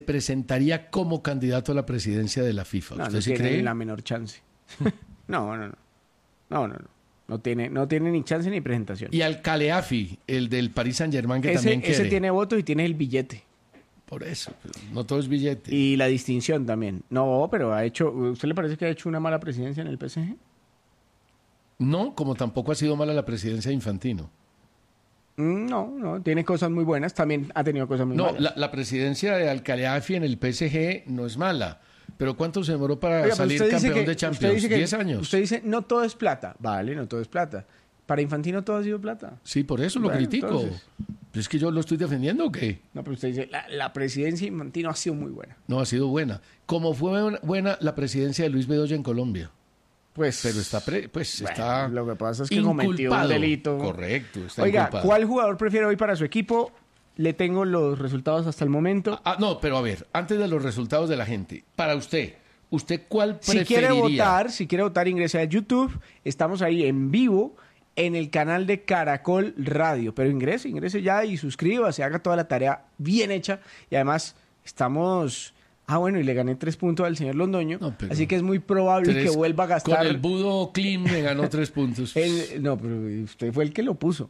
presentaría como candidato a la presidencia de la FIFA. No, ¿Usted no sí tiene cree? ni la menor chance. No. No tiene ni chance ni presentación. Y al Khalefi, el del Paris Saint-Germain, que también quiere. Ese tiene votos y tiene el billete. Por eso, pero no todo es billete. Y la distinción también. No, pero ¿usted le parece que ha hecho una mala presidencia en el PSG? No, como tampoco ha sido mala la presidencia de Infantino. No, tiene cosas muy buenas, también ha tenido cosas muy No, malas. la presidencia de Al-Khalefi en el PSG no es mala. Pero ¿cuánto se demoró para Oiga, pero salir usted dice campeón de usted Champions? dice que- 10 años. Usted dice, no todo es plata. Vale, no todo es plata. Para Infantino todo ha sido plata. Sí, por eso lo Bueno, critico. entonces. ¿Es que yo lo estoy defendiendo o qué? No, pero usted dice, la presidencia de Infantino ha sido muy buena. No, ha sido buena. Como fue buena la presidencia de Luis Bedoya en Colombia. Pues, Pero está, está lo que pasa es que cometió inculpado. un delito. Correcto, está Oiga, inculpado. ¿cuál jugador prefiere hoy para su equipo? Le tengo los resultados hasta el momento. No, pero a ver, antes de los resultados de la gente, para ¿usted cuál Si preferiría? quiere votar, ingrese a YouTube. Estamos ahí en vivo en el canal de Caracol Radio. Pero ingrese ya y suscríbase, haga toda la tarea bien hecha. Y además estamos... bueno, y le gané 3 puntos al señor Londoño. No, pero así que es muy probable que vuelva a gastar... Con el Budo Clean me ganó 3 puntos. No, pero usted fue el que lo puso.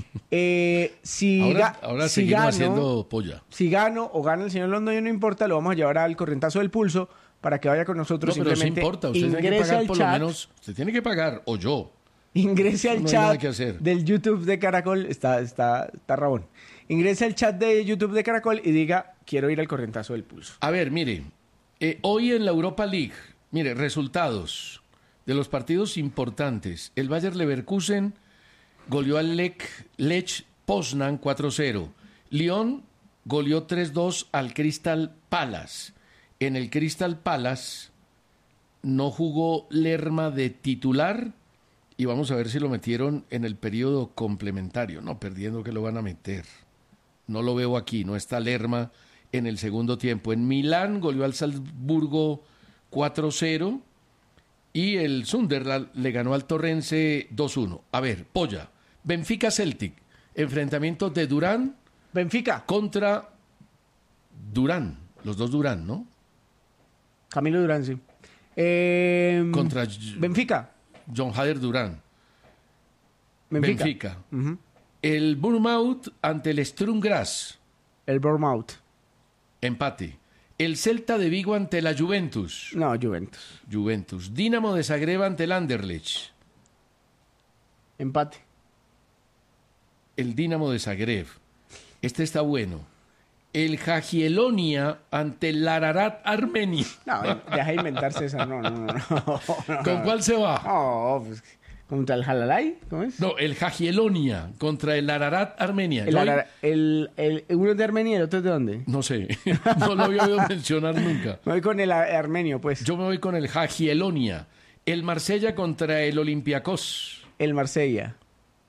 Ahora seguimos haciendo polla. Si gano o gana el señor Londoño, no importa, lo vamos a llevar al correntazo del pulso para que vaya con nosotros. No, pero sí simplemente importa, usted tiene que ingrese pagar al por chat, lo menos, usted tiene que pagar, o yo. ingrese al No hay nada chat que hacer. del YouTube de Caracol, está rabón. Ingrese al chat de YouTube de Caracol y diga, quiero ir al correntazo del pulso. A ver, mire, hoy en la Europa League, mire, resultados de los partidos importantes. El Bayer Leverkusen goleó al Lech Poznan 4-0. Lyon goleó 3-2 al Crystal Palace. En el Crystal Palace no jugó Lerma de titular y vamos a ver si lo metieron en el periodo complementario. No, perdiendo que lo van a meter. No lo veo aquí, no está Lerma en el segundo tiempo. En Milán goleó al Salzburgo 4-0 y el Sunderland le ganó al Torrense 2-1. A ver, Polla, Benfica Celtic, enfrentamiento de Durán Benfica. contra Durán, los dos Durán, ¿no? Camilo Durán, sí. Contra Benfica. John Hader Durán. Benfica. Ujú. El Bournemouth ante el Sturm Graz, El Bournemouth. empate. El Celta de Vigo ante la Juventus. No, Juventus. Dinamo de Zagreb ante el Anderlecht. Empate. El Dinamo de Zagreb. Este está bueno. El Jagielonia ante el Ararat Armenia. No, deja de inventarse esa. No. ¿Con cuál se va? No, pues, ¿contra el Jalalay? ¿Cómo es? No, el Jagielonia contra el Ararat Armenia. Uno es de Armenia y el otro es de dónde? No sé, no lo había oído mencionar nunca. Me voy con el armenio, pues. Yo me voy con el Jagielonia. El Marsella contra el Olympiacos. El Marsella.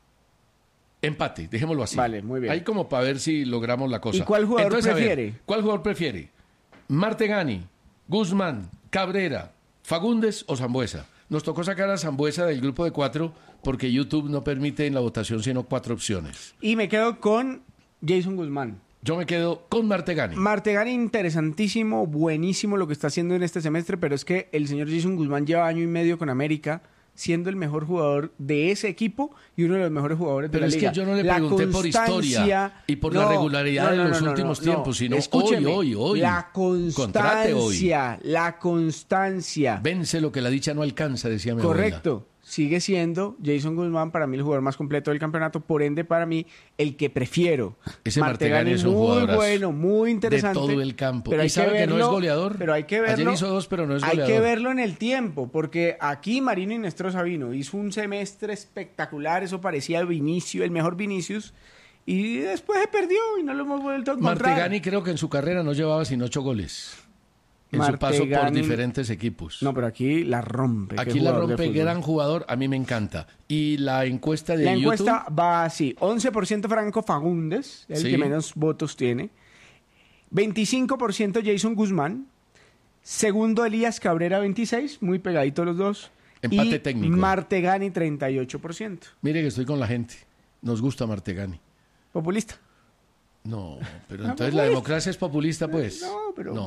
Empate, dejémoslo así. Vale, muy bien. Ahí como para ver si logramos la cosa. ¿Y cuál jugador Entonces, a ver, prefiere? ¿cuál jugador prefiere? ¿Martegani, Guzmán, Cabrera, Fagundes o Sambuesa? Nos tocó sacar a Sambuesa del grupo de 4 porque YouTube no permite en la votación sino 4 opciones. Y me quedo con Jason Guzmán. Yo me quedo con Martegani. Martegani, interesantísimo, buenísimo lo que está haciendo en este semestre, pero es que el señor Jason Guzmán lleva año y medio con América, siendo el mejor jugador de ese equipo y uno de los mejores jugadores Pero de la liga. es que yo no le pregunté por historia y por la regularidad de los últimos tiempos, sino Escúcheme, hoy. La Contrate hoy. constancia. Vence lo que la dicha no alcanza, decía mi abuela. Correcto. Sigue siendo Jason Guzmán para mí el jugador más completo del campeonato, por ende para mí el que prefiero. Ese Martegani es un muy jugadorazo. bueno, muy interesante. De todo el campo. Pero ¿Y hay sabe que que no verlo, es goleador? Pero hay que verlo. Ayer hizo 2, pero no es goleador. Hay que verlo en el tiempo, porque aquí Marino Inestrosa vino, hizo un semestre espectacular, eso parecía Vinicius, el mejor Vinicius, y después se perdió y no lo hemos vuelto a encontrar. Martegani creo que en su carrera no llevaba sino 8 goles. En su paso por diferentes equipos. No, pero aquí la rompe. Aquí la rompe, gran jugador, a mí me encanta. Y la encuesta de YouTube... La encuesta va así, 11% Franco Fagundes, el Sí. que menos votos tiene, 25% Jason Guzmán, segundo Elías Cabrera 26%, muy pegadito los dos, Empate y técnico. Martegani 38%. Mire que estoy con la gente. Nos gusta Martegani. Populista. No, pero entonces la democracia es populista, pues. No, pero